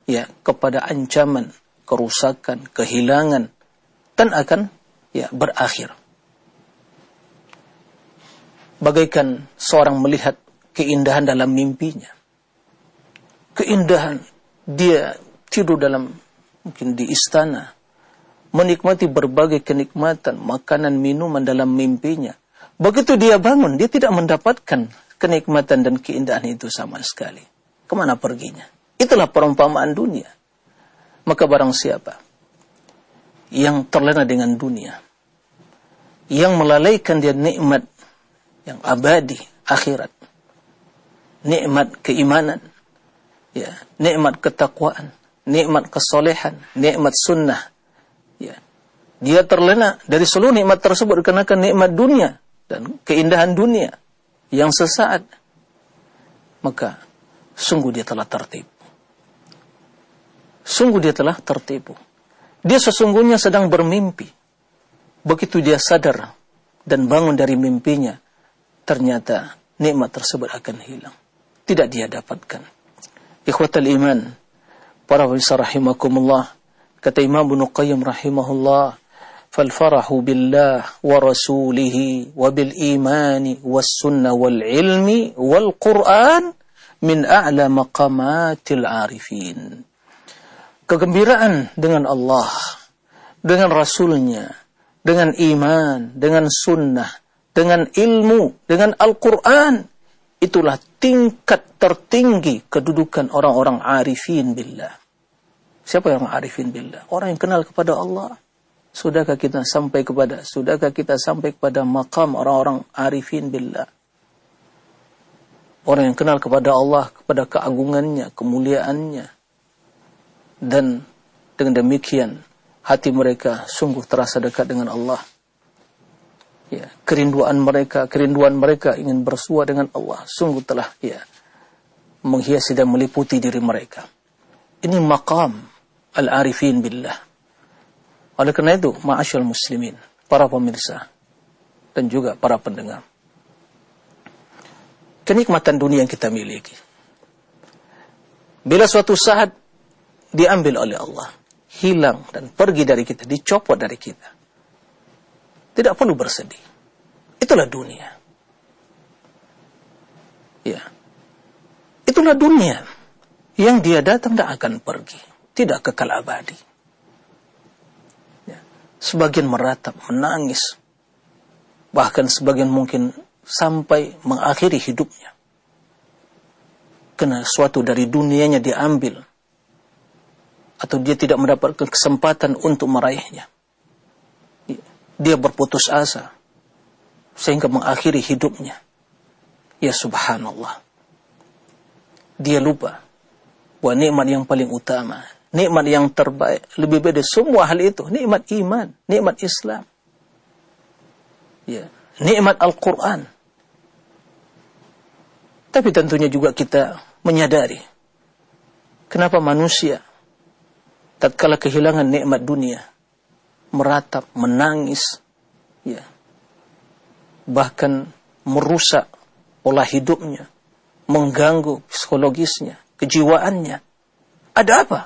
ya kepada ancaman, kerusakan, kehilangan, dan akan ya berakhir. Bagaikan seorang melihat keindahan dalam mimpinya. Keindahan, dia tidur dalam mungkin di istana, menikmati berbagai kenikmatan, makanan, minuman dalam mimpinya. Begitu dia bangun, dia tidak mendapatkan kenikmatan dan keindahan itu sama sekali. Kemana perginya? Itulah perumpamaan dunia. Maka barang siapa yang terlena dengan dunia, yang melalaikan dia nikmat yang abadi akhirat, nikmat keimanan, ya, nikmat ketakwaan, nikmat kesolehan, nikmat sunnah, ya, dia terlena dari seluruh nikmat tersebut dikarenakan nikmat dunia dan keindahan dunia yang sesaat, maka sungguh dia telah tertipu. Sungguh dia telah tertipu. Dia sesungguhnya sedang bermimpi. Begitu dia sadar dan bangun dari mimpinya, ternyata nikmat tersebut akan hilang. Tidak dia dapatkan. Ikhwatal iman, para pemirsa rahimakumullah, kata Imam Ibnu Qayyim rahimahullah, fal farahu billah wa rasulihi wa bil imani was sunnah wal ilmi wal Qur'an min a'la maqamatil arifin. Kegembiraan dengan Allah, dengan Rasulnya, dengan iman, dengan sunnah, dengan ilmu, dengan Al-Quran, itulah tingkat tertinggi kedudukan orang-orang arifin billah. Siapa yang arifin billah? Orang yang kenal kepada Allah. Sudahkah kita sampai kepada maqam orang-orang arifin billah? Orang yang kenal kepada Allah, kepada keagungannya, kemuliaannya. Dan dengan demikian hati mereka sungguh terasa dekat dengan Allah. Ya, kerinduan mereka ingin bersua dengan Allah sungguh telah ya menghiasi dan meliputi diri mereka. Ini maqam al-arifin billah. Oleh karena itu, ma'asyal muslimin, para pemirsa dan juga para pendengar, kenikmatan dunia yang kita miliki, bila suatu saat diambil oleh Allah, hilang dan pergi dari kita, dicopot dari kita, tidak perlu bersedih. Itulah dunia. Ya. Itulah dunia yang dia datang dan akan pergi, tidak kekal abadi. Ya. Sebagian meratap, menangis, bahkan sebagian mungkin sampai mengakhiri hidupnya karena suatu dari dunianya diambil, atau dia tidak mendapatkan kesempatan untuk meraihnya. Dia berputus asa sehingga mengakhiri hidupnya. Ya subhanallah. Dia lupa bahwa nikmat yang paling utama, nikmat yang terbaik, lebih beda semua hal itu, nikmat iman, nikmat Islam. Ya, nikmat Al-Quran. Tapi tentunya juga kita menyadari kenapa manusia tatkala kehilangan nikmat dunia meratap, menangis, ya, bahkan merusak pola hidupnya, mengganggu psikologisnya, kejiwaannya. Ada apa?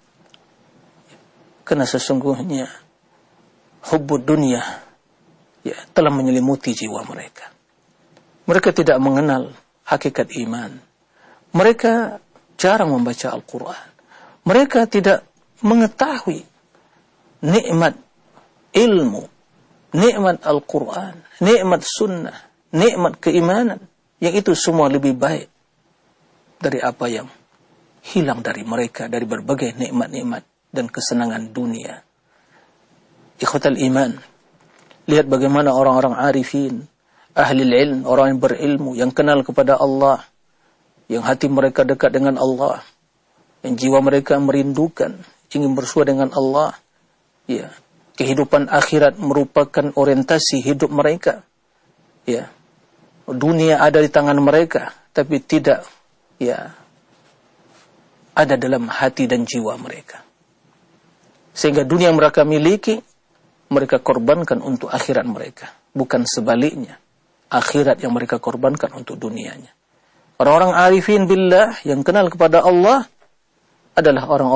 Karena sesungguhnya hubbud dunia ya telah menyelimuti jiwa mereka. Mereka tidak mengenal hakikat iman. Mereka jarang membaca Al-Quran. Mereka tidak mengetahui nikmat ilmu, nikmat Al-Quran, nikmat sunnah, nikmat keimanan, yang itu semua lebih baik dari apa yang hilang dari mereka, dari berbagai nikmat-nikmat dan kesenangan dunia. Ikhwatal iman, lihat bagaimana orang-orang arifin, ahli ilm, orang yang berilmu, yang kenal kepada Allah, yang hati mereka dekat dengan Allah, yang jiwa mereka merindukan, ingin bersua dengan Allah. Ya, kehidupan akhirat merupakan orientasi hidup mereka. Ya, dunia ada di tangan mereka, tapi tidak ya ada dalam hati dan jiwa mereka. Sehingga dunia yang mereka miliki, mereka korbankan untuk akhirat mereka, bukan sebaliknya. Akhirat yang mereka korbankan untuk dunianya. Orang-orang arifin billah yang kenal kepada Allah adalah orang-orang